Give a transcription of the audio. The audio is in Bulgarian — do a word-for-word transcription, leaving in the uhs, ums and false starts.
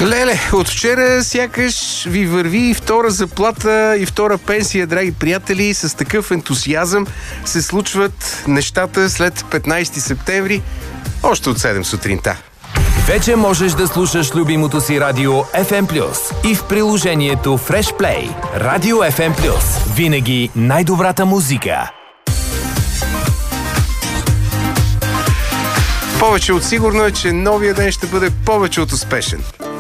Леле, от вчера сякаш ви върви и втора заплата, и втора пенсия, драги приятели. С такъв ентусиазъм се случват нещата след петнайсети септември, още от седем сутринта. Вече можеш да слушаш любимото си радио еф ем плюс и в приложението Fresh Play. Радио еф ем плюс. Винаги най-добрата музика. Повече от сигурно е, че новия ден ще бъде повече от успешен.